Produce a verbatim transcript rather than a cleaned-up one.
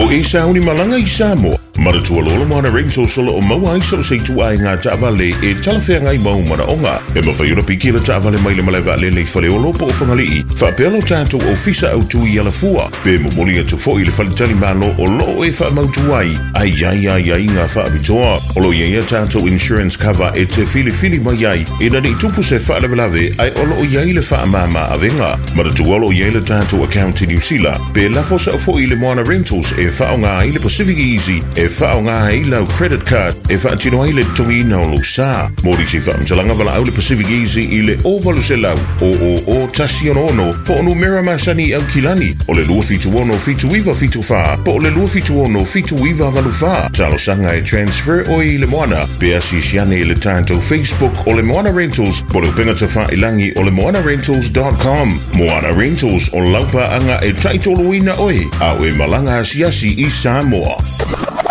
e sauni malanga i Samoa. Maratua lolo Moana Rentals solo o maua ai so sei tu ai ngā taavale e talawhea ngai mau mana onga. E mawhaiura pikira taavale mai le malaiwa le le whale o lopo o whangalii. Whapelo tātou o fisa au tui ala fua. Pe momoli atu fo i le whalitali malo o lo e wha mautu ai. Ai ai ai ai ngā wha abitoa. Olo ia tātou insurance cover e te fili fili mai ai. E nani tupu se wha lavelave ai olo o iai le wha mama avenga. Maratua olo iai le tātou account i New Zealand. Pe lafo sa fo i le Moana Rentals e wha o ngā i le Pacific Easy. E wha o ngā i lau credit card. E wha atino ai le tongi na o lo sa. Mori si wha mtalanga wala au le Pacific Easy i le ovalu se lau. O o o tasi ono ono. Po onu mera masani au kilani. O le lua fitu ono fitu iwa fitu wha. Po o le lua fitu ono fitu iwa valu wha. Talo sanga e transfer o i le Moana. Pe asi siane i le tātou Facebook o le Moana Rentals. Po le upenga te wha ilangi o le moana rentals dot com. Moana Rentals o laupa anga e taitolo ina oi. Au e malanga asiasi i Samoa.